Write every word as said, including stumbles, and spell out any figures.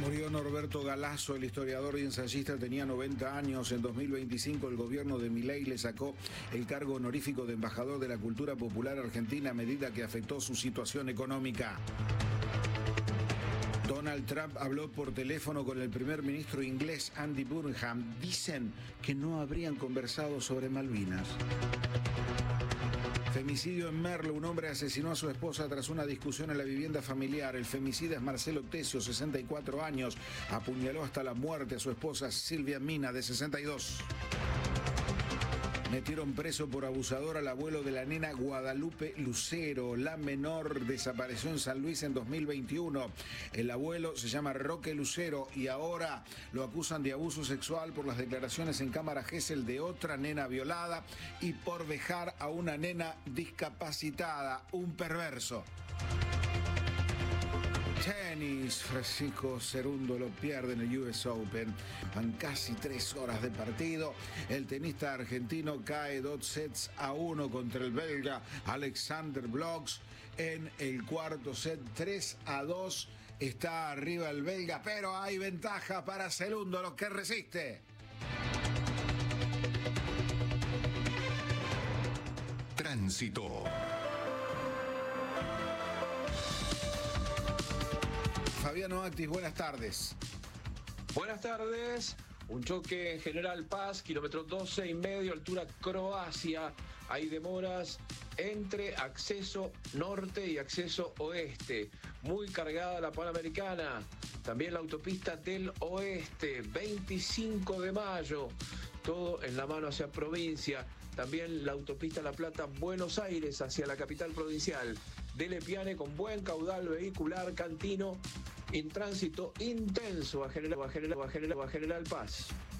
Murió Norberto Galazo, el historiador y ensayista, tenía noventa años. En dos mil veinticinco el gobierno de Milei le sacó el cargo honorífico de embajador de la cultura popular argentina a medida que afectó su situación económica. Donald Trump habló por teléfono con el primer ministro inglés Andy Burnham. Dicen que no habrían conversado sobre Malvinas. Femicidio en Merlo. Un hombre asesinó a su esposa tras una discusión en la vivienda familiar. El femicida es Marcelo Tesio, sesenta y cuatro años. Apuñaló hasta la muerte a su esposa Silvia Mina, de sesenta y dos. Metieron preso por abusador al abuelo de la nena Guadalupe Lucero. La menor desapareció en San Luis en dos mil veintiuno. El abuelo se llama Roque Lucero y ahora lo acusan de abuso sexual por las declaraciones en cámara Gesell de otra nena violada y por dejar a una nena discapacitada. Un perverso. Tenis, Francisco Cerundo lo pierde en el U S Open. Van casi tres horas de partido. El tenista argentino cae dos sets a uno contra el belga Alexander Bloch en el cuarto set. tres a dos está arriba el belga, pero hay ventaja para Cerundo, lo que resiste. Tránsito. Fabiano Actis, buenas tardes. Buenas tardes. Un choque en General Paz, kilómetro doce y medio, altura Croacia. Hay demoras entre acceso norte y acceso oeste. Muy cargada la Panamericana. También la autopista del oeste, veinticinco de mayo. Todo en la mano hacia provincia. También la autopista La Plata, Buenos Aires, hacia la capital provincial. Dele Piane con buen caudal vehicular, Cantino en tránsito intenso a General, a General, a General, a General Paz.